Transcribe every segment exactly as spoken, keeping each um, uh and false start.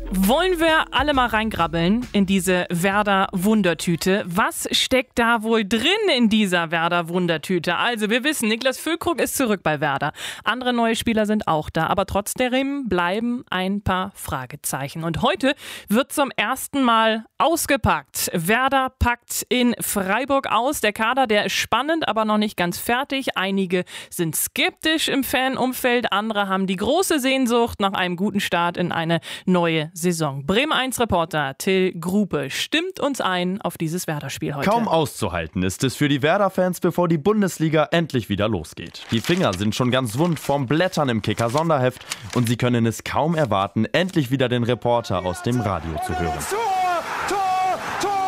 Wollen wir alle mal reingrabbeln in diese Werder-Wundertüte? Was steckt da wohl drin in dieser Werder-Wundertüte? Also wir wissen, Niklas Füllkrug ist zurück bei Werder. Andere neue Spieler sind auch da, aber trotzdem bleiben ein paar Fragezeichen. Und heute wird zum ersten Mal ausgepackt. Werder packt in Freiburg aus. Der Kader, der ist spannend, aber noch nicht ganz fertig. Einige sind skeptisch im Fanumfeld, andere haben die große Sehnsucht nach einem guten Start in eine neue Saison. Bremen eins Reporter Till Grupe stimmt uns ein auf dieses Werder-Spiel heute. Kaum auszuhalten ist es für die Werder-Fans, bevor die Bundesliga endlich wieder losgeht. Die Finger sind schon ganz wund vom Blättern im Kicker-Sonderheft und sie können es kaum erwarten, endlich wieder den Reporter aus dem Radio zu hören. Tor, Tor,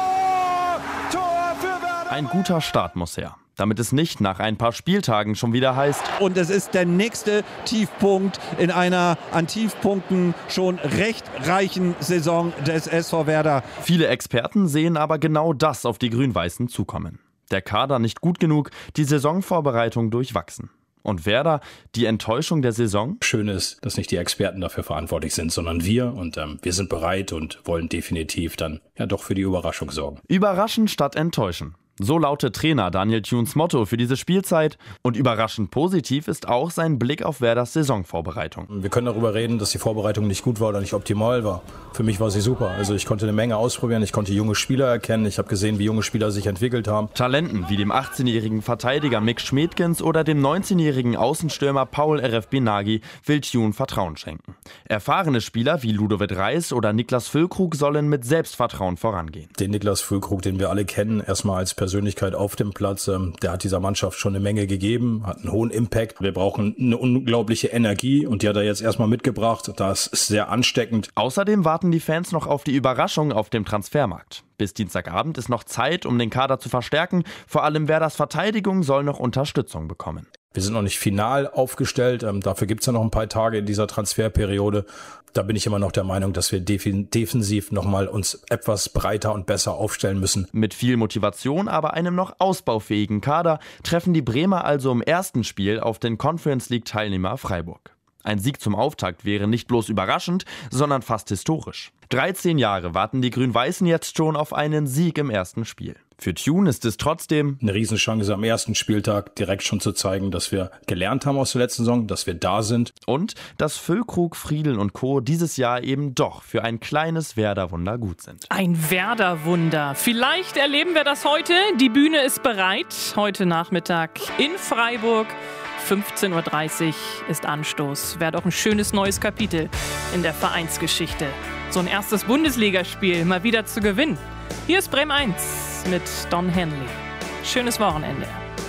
Tor, Tor für Werder. Ein guter Start muss her, damit es nicht nach ein paar Spieltagen schon wieder heißt: Und es ist der nächste Tiefpunkt in einer an Tiefpunkten schon recht reichen Saison des S V Werder. Viele Experten sehen aber genau das auf die Grün-Weißen zukommen. Der Kader nicht gut genug, die Saisonvorbereitung durchwachsen. Und Werder, die Enttäuschung der Saison? Schön ist, dass nicht die Experten dafür verantwortlich sind, sondern wir. Und ähm, wir sind bereit und wollen definitiv dann ja doch für die Überraschung sorgen. Überraschen statt enttäuschen. So lautet Trainer Daniel Thunes Motto für diese Spielzeit. Und überraschend positiv ist auch sein Blick auf Werders Saisonvorbereitung. Wir können darüber reden, dass die Vorbereitung nicht gut war oder nicht optimal war. Für mich war sie super. Also ich konnte eine Menge ausprobieren, ich konnte junge Spieler erkennen, ich habe gesehen, wie junge Spieler sich entwickelt haben. Talenten wie dem achtzehnjährigen Verteidiger Mick Schmedkens oder dem neunzehnjährigen Außenstürmer Paul R F Benagi will Thune Vertrauen schenken. Erfahrene Spieler wie Ludovic Reis oder Niklas Füllkrug sollen mit Selbstvertrauen vorangehen. Den Niklas Füllkrug, den wir alle kennen, erstmal als Persönlichkeit Persönlichkeit auf dem Platz, der hat dieser Mannschaft schon eine Menge gegeben, hat einen hohen Impact. Wir brauchen eine unglaubliche Energie und die hat er jetzt erstmal mitgebracht. Das ist sehr ansteckend. Außerdem warten die Fans noch auf die Überraschung auf dem Transfermarkt. Bis Dienstagabend ist noch Zeit, um den Kader zu verstärken. Vor allem Werders Verteidigung soll noch Unterstützung bekommen. Wir sind noch nicht final aufgestellt. Ähm, dafür gibt es ja noch ein paar Tage in dieser Transferperiode. Da bin ich immer noch der Meinung, dass wir def- defensiv nochmal uns etwas breiter und besser aufstellen müssen. Mit viel Motivation, aber einem noch ausbaufähigen Kader treffen die Bremer also im ersten Spiel auf den Conference-League-Teilnehmer Freiburg. Ein Sieg zum Auftakt wäre nicht bloß überraschend, sondern fast historisch. dreizehn Jahre warten die Grün-Weißen jetzt schon auf einen Sieg im ersten Spiel. Für Thune ist es trotzdem eine Riesenchance am ersten Spieltag direkt schon zu zeigen, dass wir gelernt haben aus der letzten Saison, dass wir da sind. Und dass Füllkrug, Friedl und Co. dieses Jahr eben doch für ein kleines Werder-Wunder gut sind. Ein Werder-Wunder. Vielleicht erleben wir das heute. Die Bühne ist bereit. Heute Nachmittag in Freiburg. fünfzehn Uhr dreißig ist Anstoß. Wäre doch ein schönes neues Kapitel in der Vereinsgeschichte. So ein erstes Bundesligaspiel mal wieder zu gewinnen. Hier ist Bremen eins mit Don Henley. Schönes Wochenende.